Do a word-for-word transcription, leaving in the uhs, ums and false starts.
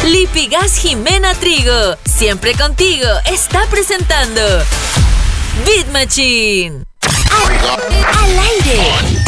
Lipigas Jimena Trigo, siempre contigo, está presentando Beat Machine. Al, al aire.